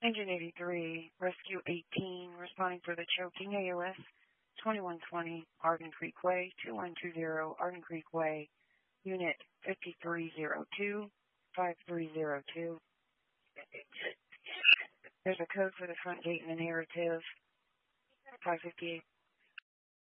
Engine 83, Rescue 18, responding for the choking AOS 2120, Arden Creek Way, 2120, Arden Creek Way, Unit 5302, 5302. There's a code for the front gate in the narrative, 558.